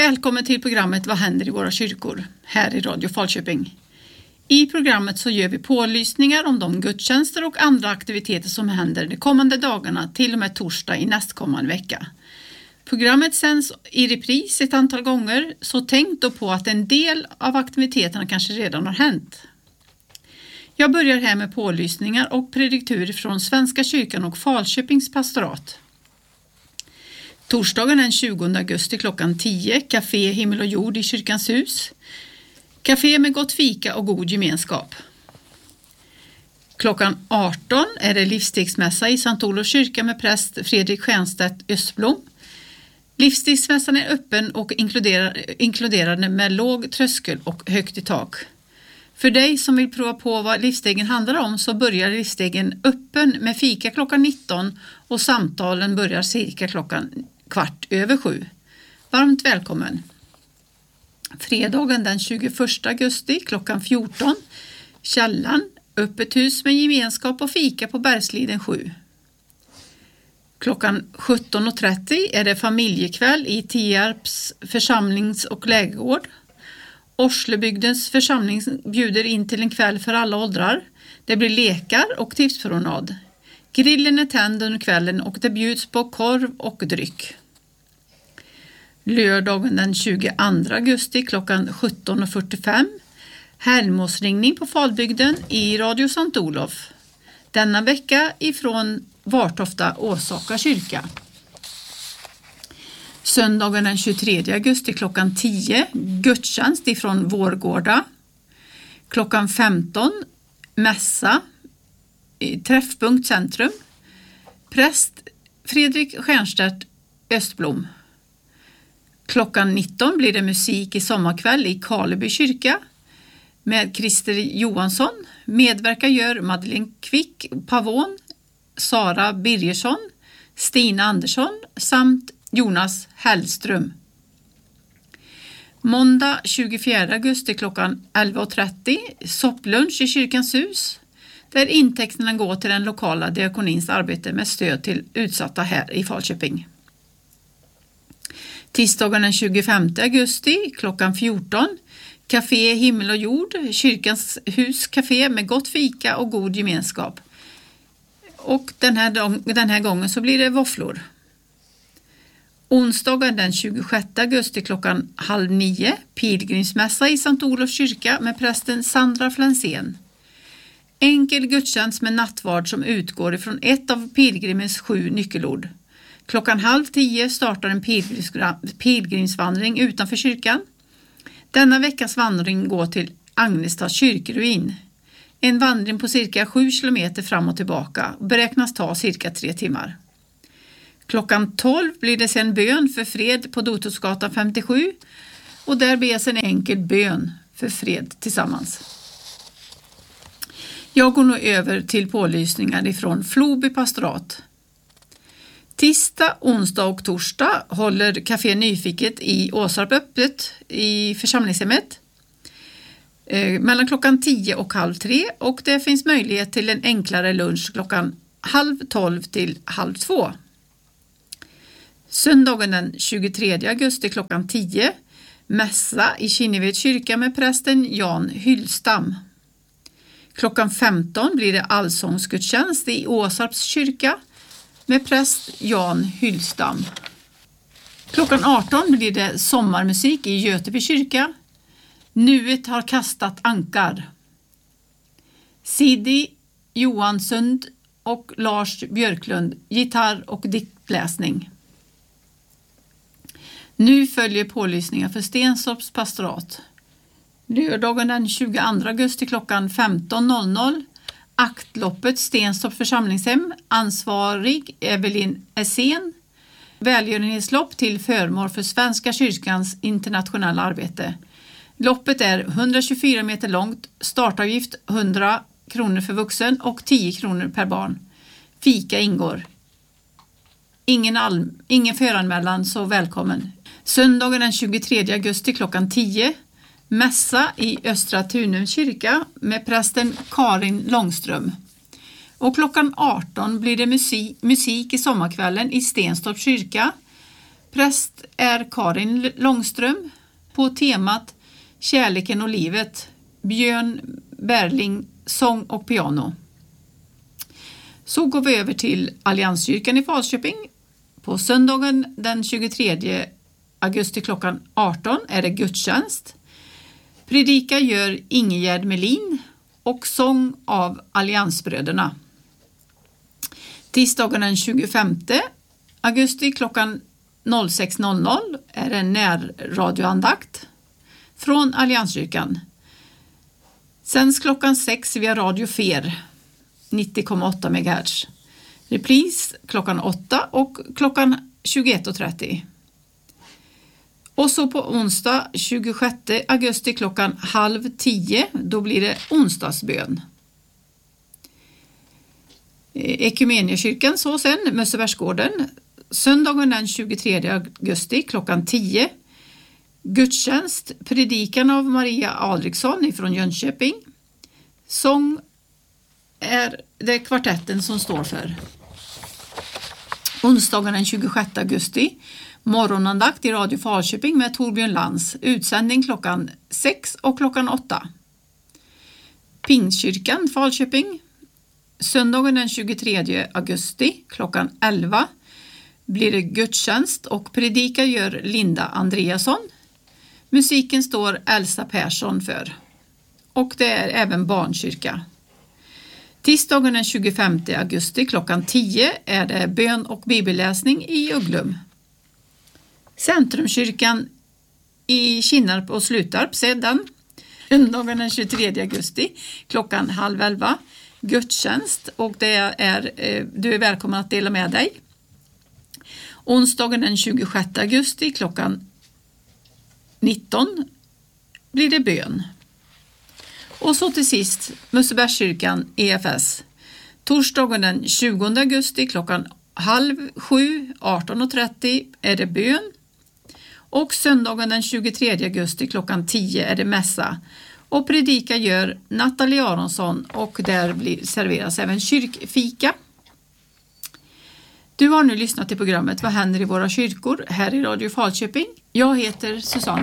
Välkommen till programmet Vad händer i våra kyrkor? Här i Radio Falköping. I programmet så gör vi pålysningar om de gudstjänster och andra aktiviteter som händer de kommande dagarna till och med torsdag i nästkommande vecka. Programmet sänds i repris ett antal gånger, så tänk då på att en del av aktiviteterna kanske redan har hänt. Jag börjar här med pålysningar och prediktur från Svenska kyrkan och Falköpings pastorat. Torsdagen den 20 augusti klockan 10, Café Himmel och Jord i Kyrkans hus. Café med gott fika och god gemenskap. Klockan 18 är det livstegsmässa i Sankt Olofs kyrka med präst Fredrik Stjernstedt Östblom. Livstegsmässan är öppen och inkluderande med låg tröskel och högt i tak. För dig som vill prova på vad livstegen handlar om så börjar livstegen öppen med fika klockan 19 och samtalen börjar cirka klockan 6:15. Varmt välkommen! Fredagen den 21 augusti klockan 14, Källan, öppet hus med gemenskap och fika på Bergsliden 7. Klockan 17.30 är det familjekväll i Tierps församlings- och lägergård. Orslebygdens församling bjuder in till en kväll för alla åldrar. Det blir lekar och tipspromenad. Grillen är tänd under kvällen och det bjuds på korv och dryck. Lördagen den 22 augusti klockan 17.45. Helgmåsringning på Falbygden i Radio Sankt Olof. Denna vecka ifrån Vartofta Åsaka kyrka. Söndagen den 23 augusti klockan 10, gudstjänst ifrån Vårgårda. Klockan 15, mässa i Träffpunkt Centrum. Präst Fredrik Stjernstedt Östblom. Klockan 19 blir det musik i sommarkväll i Karleby kyrka med Christer Johansson. Medverkar gör Madeleine Kvick Pavon, Sara Birgersson, Stina Andersson samt Jonas Hellström. Måndag 24 augusti klockan 11.30 sopplunch i Kyrkans hus där intäkterna går till den lokala diakonins arbete med stöd till utsatta här i Falköping. Tisdagen den 25 augusti klockan 14 Café Himmel och Jord, Kyrkans hus café med gott fika och god gemenskap. Och den här gången så blir det våfflor. Onsdagen den 26 augusti klockan 8:30 pilgrimsmässa i Sankt Olofs kyrka med prästen Sandra Flensén. Enkel gudstjänst med nattvard som utgår ifrån ett av pilgrimens 7 nyckelord. Klockan 9:30 startar en pilgrimsvandring utanför kyrkan. Denna veckas vandring går till Agnestads kyrkruin. En vandring på cirka 7 kilometer fram och tillbaka beräknas ta cirka 3 timmar. Klockan 12 blir det sedan bön för fred på Dotosgatan 57 och där bes en enkel bön för fred tillsammans. Jag går nu över till pålysningar ifrån Floby pastorat. Tisdag, onsdag och torsdag håller Café Nyfiket i Åsarp öppet i församlingshemmet mellan klockan 10 och 12:30 och det finns möjlighet till en enklare lunch klockan 11:30 till 12:30. Söndagen den 23 augusti klockan 10 mässa i Kinneved kyrka med prästen Jan Hyllstam. Klockan 15 blir det allsångsgudstjänst i Åsarps kyrka med präst Jan Hyllstam. Klockan 18 blir det sommarmusik i Göteby kyrka. Nuet har kastat ankar. Sidi Johansson och Lars Björklund, gitarr och diktläsning. Nu följer pålysningar för Stenstorps pastorat. Lördagen den 22 augusti klockan 15.00 aktloppet Stenstorps församlingshem, ansvarig Evelyn Essén. Välgörenhetslopp till förmån för Svenska kyrkans internationella arbete. Loppet är 124 meter långt, startavgift 100 kronor för vuxen och 10 kronor per barn. Fika ingår. Ingen föranmälan, så välkommen. Söndagen den 23 augusti klockan 10 mässa i Östra Tunums kyrka med prästen Karin Långström. Och klockan 18 blir det musik i sommarkvällen i Stenstorps kyrka. Präst är Karin Långström på temat Kärleken och livet. Björn Berling, sång och piano. Så går vi över till Allianskyrkan i Falköping. På söndagen den 23 augusti klockan 18 är det gudstjänst. Predika gör Ingegärd Melin och sång av Alliansbröderna. Tisdagen den 25 augusti klockan 06.00 är det närradioandakt från Allianskyrkan. Sänds klockan 6 via Radio Fer 90,8 MHz. Repris klockan 8 och klockan 21.30. Och så på onsdag 26 augusti klockan 9:30 då blir det onsdagsbön. Ekumeniakyrkan så sen, Mössebergsgården. Söndagen den 23 augusti klockan 10. Gudstjänst, predikan av Maria Adriksson från Jönköping. Sång är det kvartetten som står för. Onsdagen den 26 augusti. Morgonandakt i Radio Falköping med Torbjörn Lans. Utsändning klockan 6 och klockan 8. Pingstkyrkan Falköping. Söndagen den 23 augusti klockan 11 blir det gudstjänst och predika gör Linda Andreasson. Musiken står Elsa Persson för. Och det är även barnkyrka. Tisdagen den 25 augusti klockan 10 är det bön och bibelläsning i Ugglum. Centrumkyrkan i Kinnarp och Slutarp sedan. Söndagen den 23 augusti klockan 10:30 gudstjänst och det är, du är välkommen att dela med dig. Onsdagen den 26 augusti klockan 19 blir det bön. Och så till sist Mössebergskyrkan EFS. Torsdagen den 20 augusti klockan 6:30, 18:30 är det bön. Och söndagen den 23 augusti klockan 10 är det mässa. Och predika gör Nathalie Aronsson och där serveras även kyrkfika. Du har nu lyssnat till programmet Vad händer i våra kyrkor här i Radio Falköping. Jag heter Susanne